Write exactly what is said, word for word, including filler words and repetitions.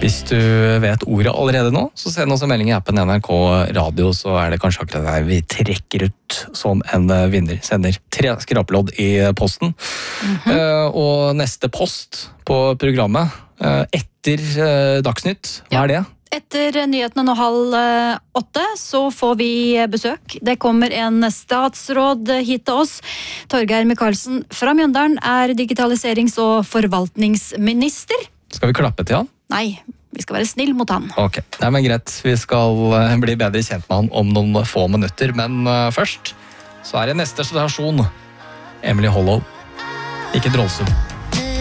Hvis du vet ordet allerede nå, så send oss en melding i appen N R K Radio, så er det kanskje akkurat der vi trekker ut som en vinner. Sender tre skrapelodd i posten. Mm-hmm. Uh, og neste post på programmet, uh, etter uh, Dagsnytt, hva ja. er det? Etter nyhetene nå halv åtte, så får vi besøk. Det kommer en statsråd hit til oss. Torgeir Micaelsen fra Mjøndalen er digitaliserings- og forvaltningsminister. Skal vi klappe til han? Nei, vi skal være snill mot han. Ok, Nei, men greit. Vi skal bli bedre kjent med han om noen få minutter. Men først så er det neste stasjon. Emily Hollow. Ikke Drollsum.